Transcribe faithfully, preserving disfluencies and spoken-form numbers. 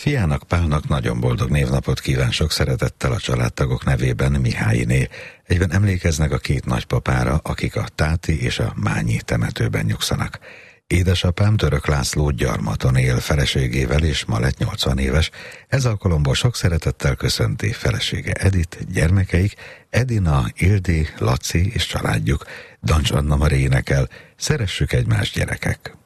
Fiának, Pálnak nagyon boldog névnapot kíván sok szeretettel a családtagok nevében Mihályiné. Egyben emlékeznek a két nagypapára, akik a Táti és a Mányi temetőben nyugszanak. Édesapám Török László Gyarmaton él feleségével, és ma lett nyolcvan éves. Ez alkalomból sok szeretettel köszönti felesége Edith, gyermekeik, Edina, Ildi, Laci és családjuk. Dancs Anna Mari énekel: Szeressük egymást, gyerekek!